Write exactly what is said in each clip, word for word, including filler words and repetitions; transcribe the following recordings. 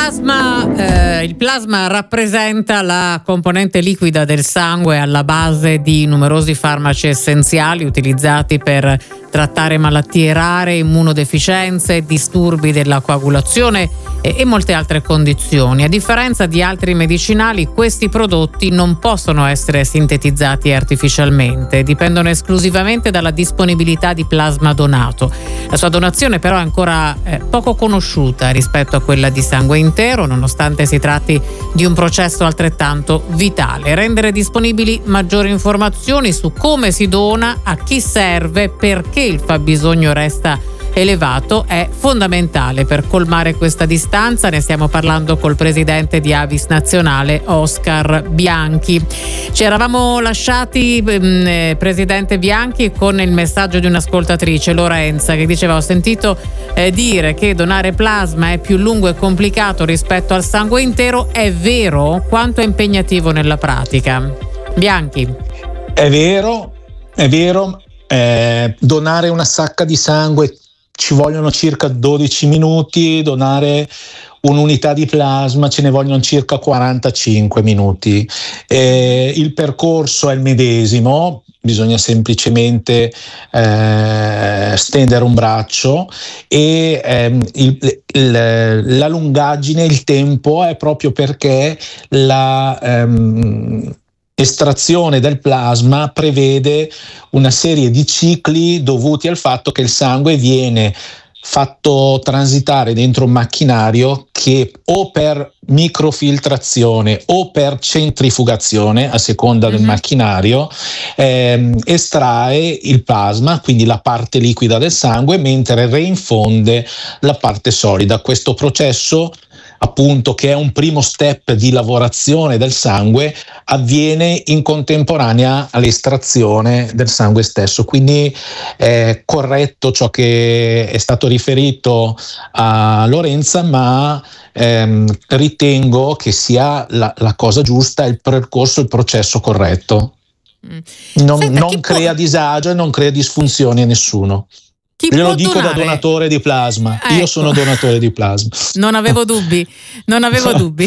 plasma, eh, il plasma rappresenta la componente liquida del sangue alla base di numerosi farmaci essenziali utilizzati per trattare malattie rare, immunodeficienze, disturbi della coagulazione e, e molte altre condizioni. A differenza di altri medicinali, questi prodotti non possono essere sintetizzati artificialmente, dipendono esclusivamente dalla disponibilità di plasma donato. La sua donazione però è ancora eh, poco conosciuta rispetto a quella di sangue intero, nonostante si tratti di un processo altrettanto vitale. Rendere disponibili maggiori informazioni su come si dona, a chi serve, perché il fabbisogno resta elevato è fondamentale per colmare questa distanza. Ne stiamo parlando col presidente di Avis Nazionale, Oscar Bianchi. Ci eravamo lasciati, eh, presidente Bianchi, con il messaggio di un'ascoltatrice, Lorenza, che diceva: ho sentito eh, dire che donare plasma è più lungo e complicato rispetto al sangue intero. È vero? Quanto è impegnativo nella pratica? Bianchi. È vero, è vero. Eh, donare una sacca di sangue ci vogliono circa dodici minuti, donare un'unità di plasma ce ne vogliono circa quarantacinque minuti. Eh, il percorso è il medesimo, bisogna semplicemente eh, stendere un braccio e ehm, il, il, la lungaggine, il tempo è proprio perché la ehm, estrazione del plasma prevede una serie di cicli dovuti al fatto che il sangue viene fatto transitare dentro un macchinario che o per microfiltrazione o per centrifugazione, a seconda mm-hmm. del macchinario, ehm, estrae il plasma, quindi la parte liquida del sangue, mentre reinfonde la parte solida. Questo processo, appunto, che è un primo step di lavorazione del sangue, avviene in contemporanea all'estrazione del sangue stesso. Quindi è corretto ciò che è stato riferito a Lorenza, ma ehm, ritengo che sia la, la cosa giusta, il percorso, il processo corretto. Non, Senta, non crea può... disagio e non crea disfunzioni a nessuno. Chi Glielo dico donare? Da donatore di plasma. Ecco. Io sono donatore di plasma. Non avevo dubbi, non avevo dubbi.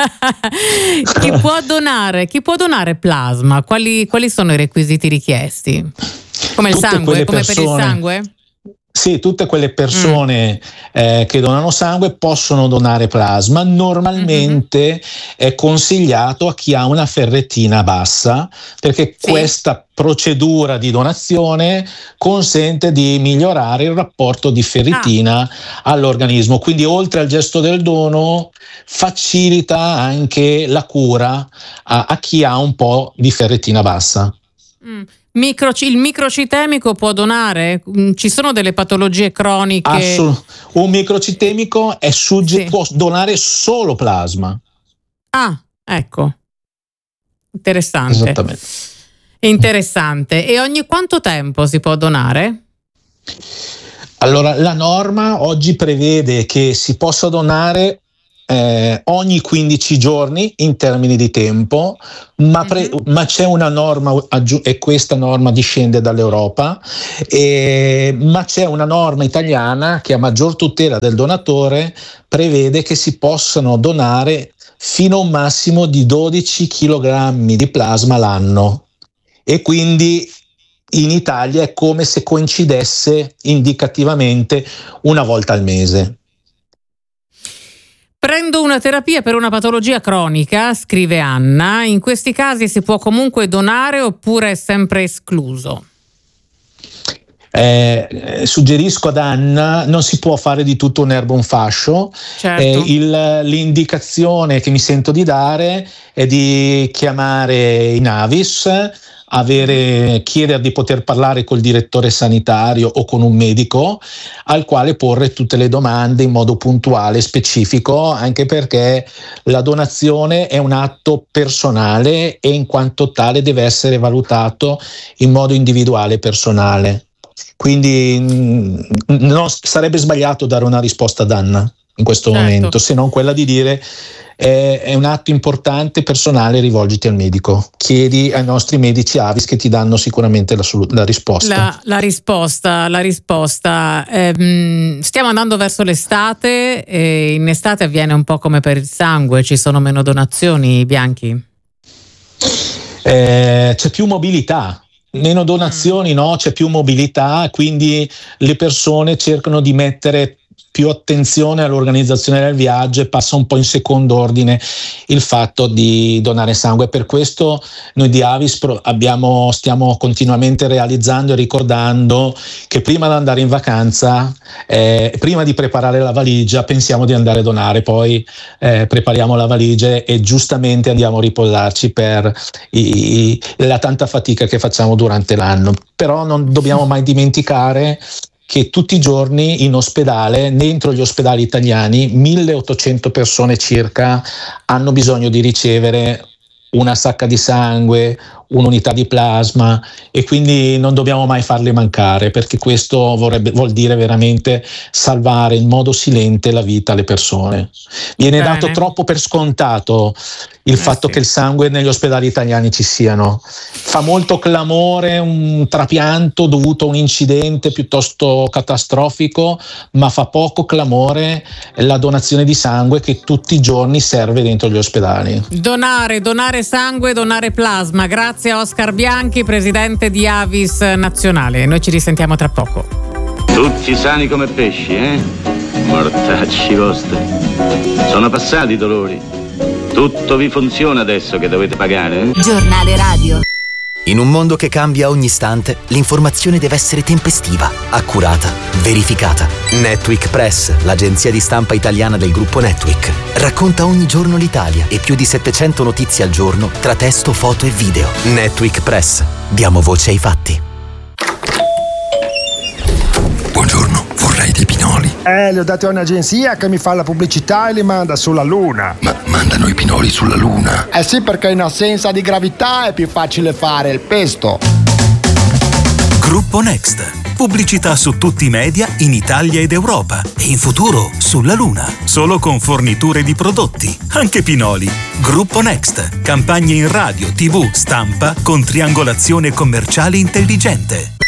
Chi può donare? Chi può donare plasma? Quali, quali sono i requisiti richiesti? Come il Tutte sangue? Come persone, per il sangue? Sì, tutte quelle persone mm. eh, che donano sangue possono donare plasma. Normalmente mm-hmm. è consigliato a chi ha una ferritina bassa, perché sì. questa procedura di donazione consente di migliorare il rapporto di ferritina ah. all'organismo. Quindi, oltre al gesto del dono, facilita anche la cura a, a chi ha un po' di ferritina bassa. Mm. Micro, il microcitemico può donare? Ci sono delle patologie croniche? Assolut- un microcitemico è sugge- sì. può donare solo plasma. Ah, ecco. Interessante. Esattamente. Interessante. E ogni quanto tempo si può donare? Allora, la norma oggi prevede che si possa donare Eh, ogni quindici giorni in termini di tempo, ma, pre- mm-hmm. ma c'è una norma aggiu- e questa norma discende dall'Europa, e, ma c'è una norma italiana che a maggior tutela del donatore prevede che si possano donare fino a un massimo di dodici chilogrammi di plasma l'anno, e quindi in Italia è come se coincidesse indicativamente una volta al mese. Prendo una terapia per una patologia cronica, scrive Anna, in questi casi si può comunque donare oppure è sempre escluso? Eh, suggerisco ad Anna, non si può fare di tutto un'erba un fascio. Certo. eh, il, l'indicazione che mi sento di dare è di chiamare in Avis, avere, chiedere di poter parlare col direttore sanitario o con un medico, al quale porre tutte le domande in modo puntuale e specifico, anche perché la donazione è un atto personale e in quanto tale deve essere valutato in modo individuale e personale. Quindi non sarebbe sbagliato dare una risposta ad Anna in questo certo. momento, se non quella di dire è, è un atto importante, personale, rivolgiti al medico. Chiedi ai nostri medici Avis che ti danno sicuramente la, la risposta. La, la risposta, la risposta. Ehm, stiamo andando verso l'estate e in estate avviene un po' come per il sangue, ci sono meno donazioni, Bianchi? Eh, c'è più mobilità. Meno donazioni, no, c'è più mobilità, quindi le persone cercano di mettere più attenzione all'organizzazione del viaggio e passa un po' in secondo ordine il fatto di donare sangue. Per questo noi di Avis abbiamo, stiamo continuamente realizzando e ricordando che prima di andare in vacanza, eh, prima di preparare la valigia, pensiamo di andare a donare, poi eh, prepariamo la valigia e giustamente andiamo a riposarci per i, la tanta fatica che facciamo durante l'anno. Però non dobbiamo mai dimenticare che tutti i giorni in ospedale, dentro gli ospedali italiani, milleottocento persone circa hanno bisogno di ricevere una sacca di sangue, un'unità di plasma, e quindi non dobbiamo mai farle mancare, perché questo vorrebbe, vuol dire veramente salvare in modo silente la vita alle persone. Viene Bene. dato troppo per scontato il eh fatto sì. che il sangue negli ospedali italiani ci siano. Fa molto clamore un trapianto dovuto a un incidente piuttosto catastrofico, ma fa poco clamore la donazione di sangue che tutti i giorni serve dentro gli ospedali. Donare, donare sangue, donare plasma. Grazie a Oscar Bianchi, presidente di Avis Nazionale. Noi ci risentiamo tra poco. Tutti sani come pesci, eh? Mortacci vostri. Sono passati i dolori. Tutto vi funziona adesso che dovete pagare, eh? Giornale radio. In un mondo che cambia ogni istante, l'informazione deve essere tempestiva, accurata, verificata. Netweek Press, l'agenzia di stampa italiana del gruppo Netweek, racconta ogni giorno l'Italia e più di settecento notizie al giorno tra testo, foto e video. Netweek Press. Diamo voce ai fatti. Buongiorno, vorrei dei pinoli. Eh, li ho dati a un'agenzia che mi fa la pubblicità e li manda sulla Luna. Ma mandano i pinoli sulla Luna? Eh sì, perché in assenza di gravità è più facile fare il pesto. Gruppo Next. Pubblicità su tutti i media in Italia ed Europa e in futuro sulla Luna. Solo con forniture di prodotti, anche pinoli. Gruppo Next. Campagne in radio, tivù, stampa con triangolazione commerciale intelligente.